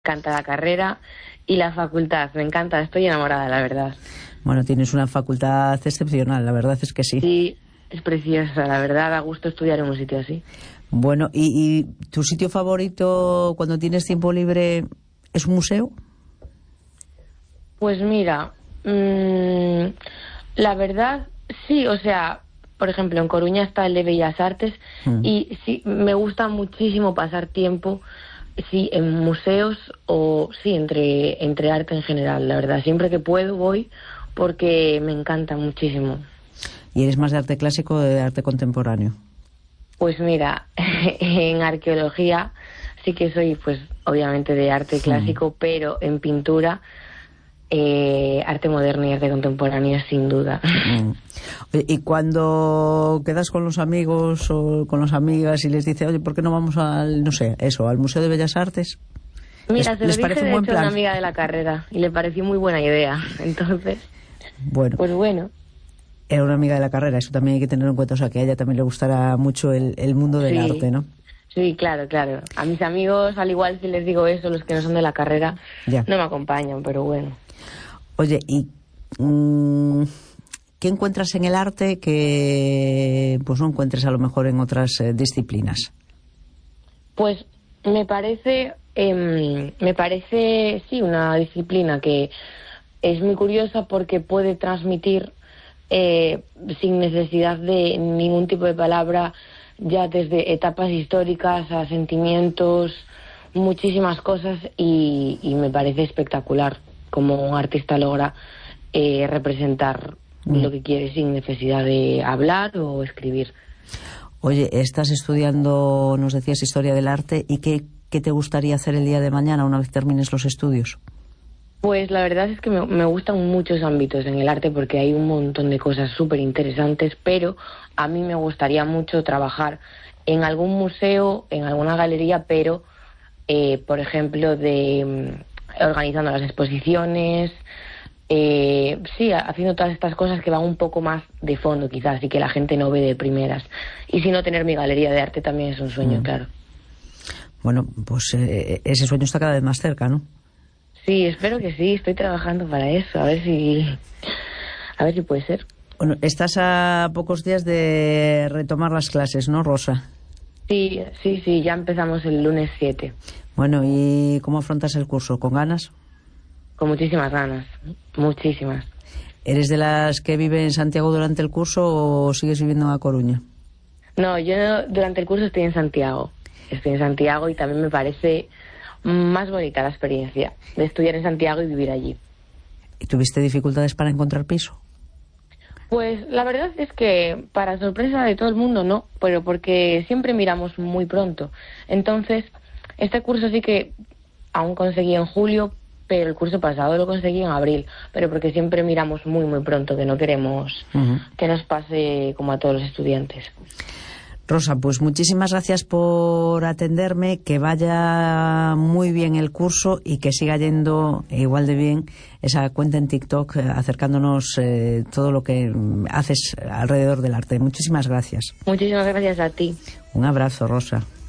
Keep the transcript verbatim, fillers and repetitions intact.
encanta la carrera y la facultad, me encanta, estoy enamorada, la verdad. Bueno, tienes una facultad excepcional, la verdad es que sí. Sí, es preciosa, la verdad, da gusto estudiar en un sitio así. Bueno, ¿y, y tu sitio favorito cuando tienes tiempo libre es un museo? Pues mira, mmm, la verdad, sí, o sea, por ejemplo, en Coruña está el de Bellas Artes mm. y sí, me gusta muchísimo pasar tiempo, sí, en museos o sí, entre, entre arte en general, la verdad, siempre que puedo voy porque me encanta muchísimo. ¿Y eres más de arte clásico o de arte contemporáneo? Pues mira, en arqueología sí que soy, pues, obviamente de arte clásico, mm. pero en pintura, eh, arte moderno y arte contemporáneo, sin duda. Mm. Y cuando quedas con los amigos o con las amigas y les dices, oye, ¿por qué no vamos al, no sé, eso, al Museo de Bellas Artes? Mira, ¿Les, se lo les dije parece un de buen hecho plan? a una amiga de la carrera y le pareció muy buena idea. Entonces, bueno, pues bueno. Era una amiga de la carrera, eso también hay que tener en cuenta, o sea, que a ella también le gustará mucho el, el mundo del sí, arte, ¿no? Sí, claro, claro. A mis amigos, al igual si les digo eso, los que no son de la carrera, ya. no me acompañan, pero bueno. Oye, ¿y mmm, qué encuentras en el arte que pues no encuentres a lo mejor en otras eh, disciplinas? Pues me parece, eh, me parece, sí, una disciplina que es muy curiosa porque puede transmitir Eh, sin necesidad de ningún tipo de palabra, ya desde etapas históricas a sentimientos, muchísimas cosas, y, y me parece espectacular como un artista logra eh, representar mm. lo que quiere sin necesidad de hablar o escribir. Oye, estás estudiando, nos decías, historia del arte, ¿y qué, qué te gustaría hacer el día de mañana una vez termines los estudios? Pues la verdad es que me, me gustan muchos ámbitos en el arte porque hay un montón de cosas súper interesantes, pero a mí me gustaría mucho trabajar en algún museo, en alguna galería, pero, eh, por ejemplo, de organizando las exposiciones, eh, sí, haciendo todas estas cosas que van un poco más de fondo quizás y que la gente no ve de primeras. Y si no, tener mi galería de arte también es un sueño, mm. claro. Bueno, pues eh, ese sueño está cada vez más cerca, ¿no? Sí, espero que sí, estoy trabajando para eso, a ver si a ver si puede ser. Bueno, estás a pocos días de retomar las clases, ¿no, Rosa? Sí, sí, sí, ya empezamos el lunes siete. Bueno, ¿y cómo afrontas el curso? ¿Con ganas? Con muchísimas ganas, muchísimas. ¿Eres de las que vive en Santiago durante el curso o sigues viviendo en A Coruña? No, yo durante el curso estoy en Santiago, estoy en Santiago y también me parece más bonita la experiencia de estudiar en Santiago y vivir allí. ¿Y tuviste dificultades para encontrar piso? Pues la verdad es que para sorpresa de todo el mundo no, pero porque siempre miramos muy pronto. Entonces, este curso sí que aún conseguí en julio, pero el curso pasado lo conseguí en abril, pero porque siempre miramos muy muy pronto, que no queremos uh-huh. que nos pase como a todos los estudiantes. Rosa, pues muchísimas gracias por atenderme, que vaya muy bien el curso y que siga yendo igual de bien esa cuenta en TikTok, acercándonos eh, todo lo que haces alrededor del arte. Muchísimas gracias. Muchísimas gracias a ti. Un abrazo, Rosa.